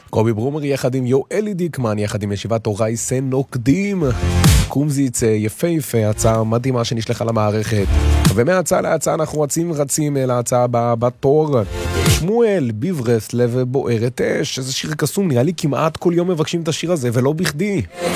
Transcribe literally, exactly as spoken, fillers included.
קובי ברומר יחד עם יואלי דיקמן, יחד עם ישיבת תוראי סן נוקדים. קומזיץ יפה יפה, הצעה מדהימה שנשלחה למערכת. ומהצעה להצעה אנחנו רצים רצים להצעה הבאה בתור. שמואל ביברס לב בוערת אש, איזה שיר קסום, נראה לי כמעט כל יום מבקשים את השיר הזה ולא בכדי.